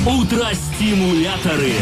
Утро-стимуляторы.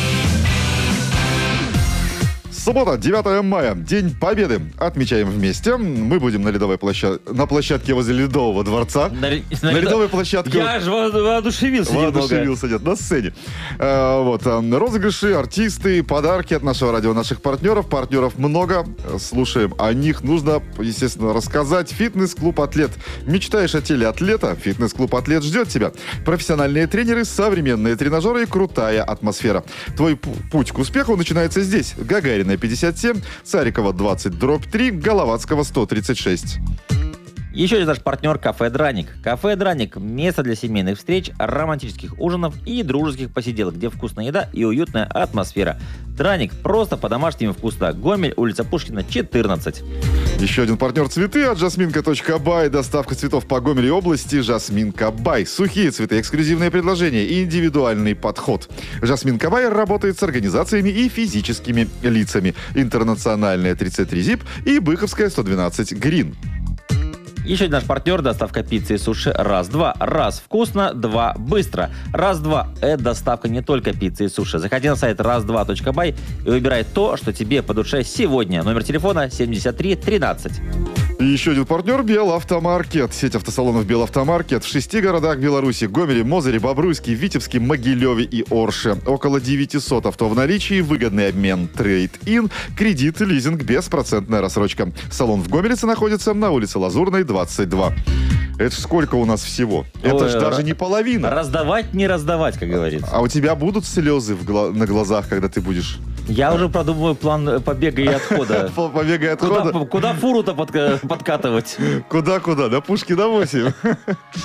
Суббота, 9 мая, День Победы. Отмечаем вместе. Мы будем на на площадке возле Ледового дворца. На ледовой площадке. Я же воодушевился немного. Воодушевился, нет, на сцене. Розыгрыши, артисты, подарки от нашего радио, наших партнеров. Партнеров много. Слушаем о них. Нужно, естественно, рассказать. Фитнес-клуб «Атлет». Мечтаешь о теле атлета? Фитнес-клуб «Атлет» ждет тебя. Профессиональные тренеры, современные тренажеры и крутая атмосфера. Твой путь к успеху начинается здесь. Гагарина 57, Царикова 20/3, Головацкого 136. Еще один наш партнер — кафе «Драник». Кафе «Драник» — место для семейных встреч, романтических ужинов и дружеских посиделок, где вкусная еда и уютная атмосфера. «Драник» просто по-домашнему вкусно. Гомель, улица Пушкина, 14. Еще один партнер — цветы от жасминка.бай. Доставка цветов по Гомелю и области. Жасминка.бай. Сухие цветы, эксклюзивные предложения и индивидуальный подход. Жасминка.бай работает с организациями и физическими лицами. Интернациональная 33 ЗИП и Быховская 112 Грин. Еще один наш партнер — доставка пиццы и суши «Раз-два». Раз вкусно, два быстро. «Раз-два» — это доставка не только пиццы и суши. Заходи на сайт раз2.бай и выбирай то, что тебе по душе сегодня. Номер телефона 7313. И еще один партнер — Белавтомаркет. Сеть автосалонов Белавтомаркет в 6 городах Беларуси: Гомеле, Мозыре, Бобруйске, Витебске, Могилеве и Орше. Около 900 авто в наличии, выгодный обмен, трейд-ин, кредит, лизинг, беспроцентная рассрочка. Салон в Гомелице находится на улице Лазурной, 22. Это ж сколько у нас всего? Это ж даже не половина. Раздавать, не раздавать, как говорится. А у тебя будут слезы на глазах, когда ты будешь... Я уже продумываю план побега и отхода. Побега и отхода? Куда фуру-то подкатывать? Куда? До Пушкина 8.